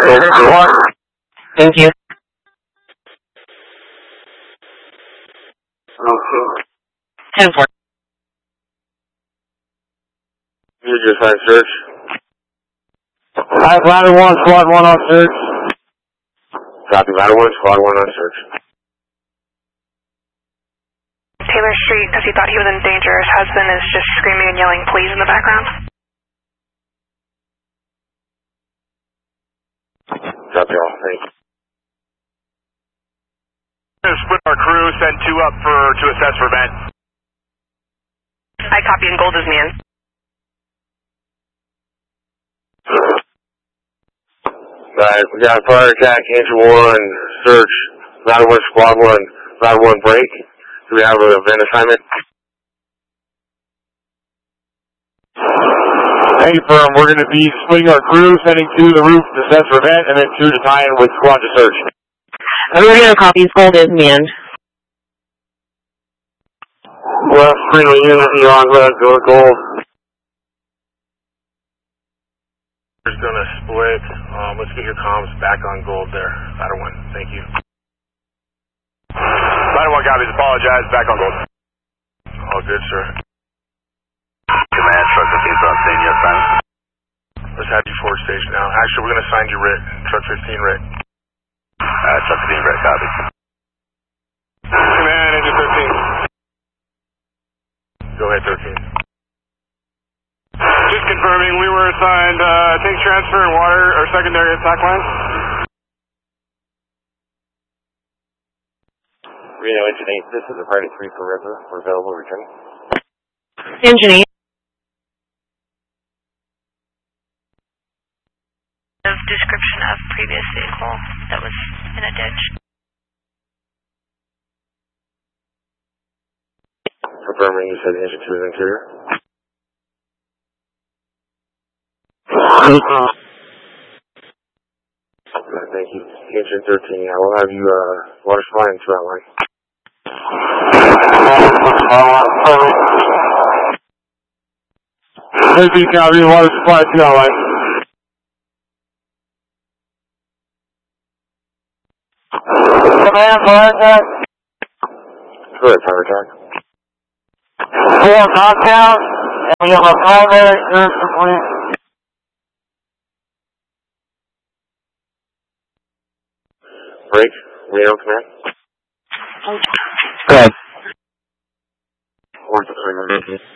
Thank you. Okay. 10-4. You just find search. Alright, Ladder 1, Squad 1 on search. Copy, Ladder 1, Squad 1 on search. Taylor Street, because he thought he was in danger. His husband is just screaming and yelling please in the background. Copy all, thank you. Split our crew, send 2 up to assess for vent. I copy and Gold is me in. Alright, we got fire attack, engine 1, search, Ladder 1, Squad 1, Ladder 1 break. Do we have a vent assignment? Hey, firm, we're going to be splitting our crew, sending 2 to the roof to assess for vent, and then 2 to tie in with Squad to search. Everybody on copies, Gold is me in. Left, friendly unit, Elon, go Gold. We're going to split. Let's get your comms back on Gold there. Ladder 1, thank you. Ladder 1 copies, apologize, back on Gold. All good, sir. Command, Truck 15 from Senior assignment. Let's have you forward station now. Actually, we're going to assign you RIT, Truck 15 RIT. Truck 15 RIT, copy. Command, engine 13. Go ahead, 13. Just confirming, we were assigned tank transfer and water or secondary attack lines. Reno, engine 8, this is a Friday 3 for River. We're available, returning. Engine 8. Description of previous vehicle that was in a ditch. Confirming, you said engine 2 is interior. Thank you. Engine 13, I will have you water supply and 2 outline. Hey, copy, water supply 2 outline. Command, fire attack. Go ahead, fire attack. 4 knockdown, and we have a primary search complete. Break, Reno, command. Go ahead. Ortho,